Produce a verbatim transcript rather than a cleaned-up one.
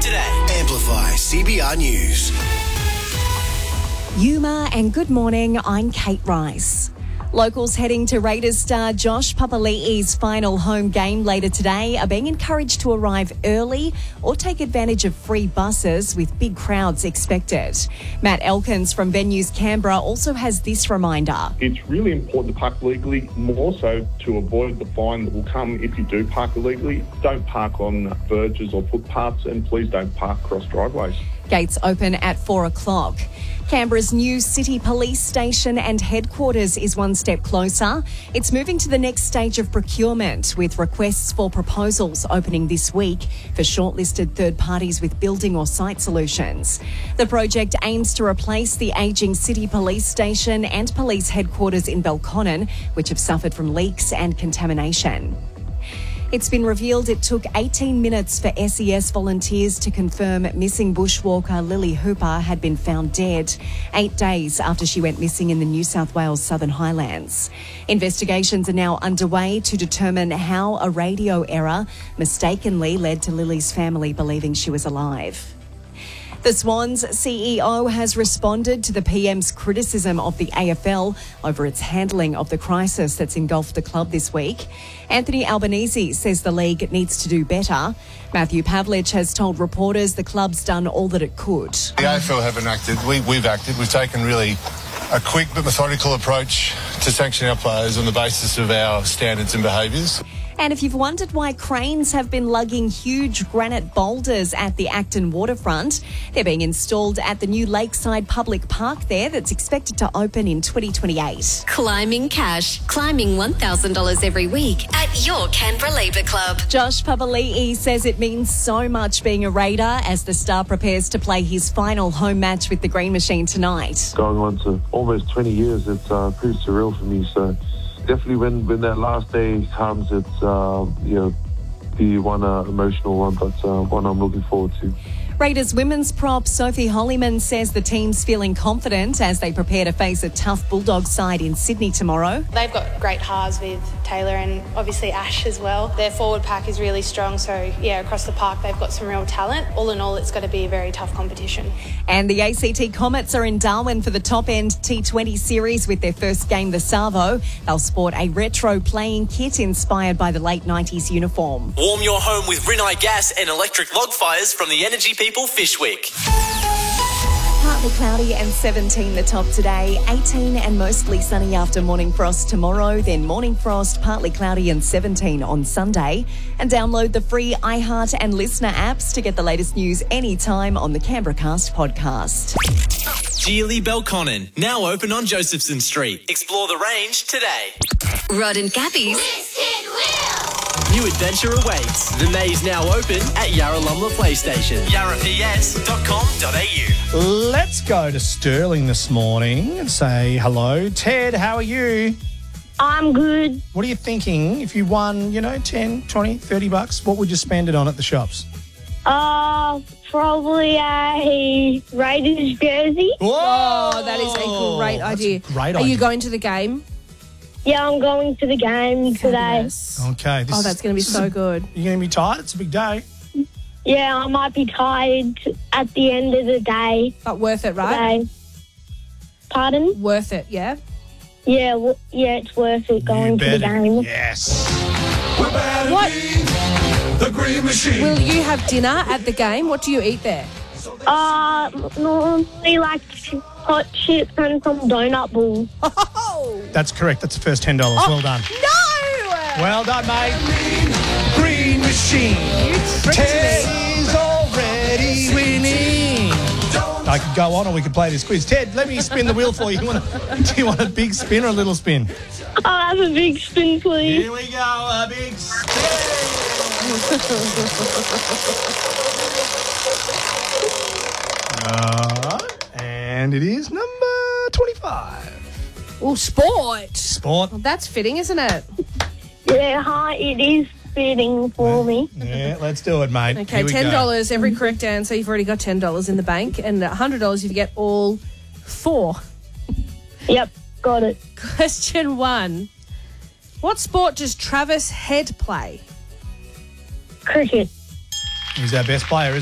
today. Amplify C B R News. Yuma and good morning, I'm Kate Rice. Locals heading to Raiders star Josh Papali'i's final home game later today are being encouraged to arrive early or take advantage of free buses with big crowds expected. Matt Elkins from Venues Canberra also has this reminder. It's really important to park legally, more so to avoid the fine that will come if you do park illegally. Don't park on verges or footpaths, and please don't park across driveways. Gates open at four o'clock. Canberra's new city police station and headquarters is one step closer. It's moving to the next stage of procurement, with requests for proposals opening this week for shortlisted third parties with building or site solutions. The project aims to replace the ageing city police station and police headquarters in Belconnen, which have suffered from leaks and contamination. It's been revealed it took eighteen minutes for S E S volunteers to confirm missing bushwalker Lily Hooper had been found dead, eight days after she went missing in the New South Wales Southern Highlands. Investigations are now underway to determine how a radio error mistakenly led to Lily's family believing she was alive. The Swans C E O has responded to the P M's criticism of the A F L over its handling of the crisis that's engulfed the club this week. Anthony Albanese says the league needs to do better. Matthew Pavlich has told reporters the club's done all that it could. The A F L haven't acted. We, we've acted. We've taken really a quick but methodical approach to sanction our players on the basis of our standards and behaviours. And if you've wondered why cranes have been lugging huge granite boulders at the Acton waterfront, they're being installed at the new Lakeside Public Park there that's expected to open in twenty twenty-eight. Climbing cash. Climbing one thousand dollars every week at your Canberra Labour Club. Josh Papali'i says it means so much being a Raider as the star prepares to play his final home match with the Green Machine tonight. Going on to almost twenty years, it's uh, pretty surreal for me, so definitely when, when that last day comes, it's, uh, you know, the one uh, emotional one, but uh, one I'm looking forward to. Raiders women's prop Sophie Hollyman says the team's feeling confident as they prepare to face a tough Bulldog side in Sydney tomorrow. They've got great halves with Taylor and obviously Ash as well. Their forward pack is really strong, so yeah, across the park they've got some real talent. All in all, it's got to be a very tough competition. And the A C T Comets are in Darwin for the top-end T twenty series with their first game, the Savo. They'll sport a retro playing kit inspired by the late nineties uniform. Warm your home with Rinnai gas and electric log fires from the Energy People Fish Week. Partly cloudy and seventeen the top today, eighteen and mostly sunny after morning frost tomorrow, then morning frost, partly cloudy and seventeen on Sunday. And download the free iHeart and Listener apps to get the latest news anytime on the Canberra Cast podcast. Geely Belconnen, now open on Josephson Street. Explore the range today. Rod and Gabby's New adventure awaits. The maze now open at Yarralumla PlayStation. yarra p s dot com dot a u. Let's go to Sterling this morning and say hello. Ted, how are you? I'm good. What are you thinking? If you won, you know, ten, twenty, thirty bucks, what would you spend it on at the shops? Uh, probably a Raiders jersey. Whoa! Oh, that is a great idea. A great Are idea. you going to the game? Yeah, I'm going to the game today. Fabulous. Okay. This Oh, that's going to be this so is- good. You're going to be tired? It's a big day. Yeah, I might be tired at the end of the day But worth it, right? today. Pardon? Worth it, yeah? Yeah, w- yeah, it's worth it going you to the better. game. Yes. What? Will you have dinner at the game? What do you eat there? Uh, normally like hot chips and some donut balls. Oh! That's correct. That's the first ten dollars. Well done. No! Well done, mate. Green Machine. You tricked Ted me. is already winning. I could go on or we could play this quiz. Ted, let me spin the wheel for you. You want a, do you want a big spin or a little spin? I'll have a big spin, please. Here we go, a big spin. uh, and it is number twenty-five. Oh, sport. Sport. Well, that's fitting, isn't it? Yeah, hi, it is fitting for me. Yeah, let's do it, mate. Okay, Here we go. ten dollars every correct answer. You've already got ten dollars in the bank, and one hundred dollars if you get all four. Yep, got it. Question one. What sport does Travis Head play? Cricket. He's our best player, isn't he?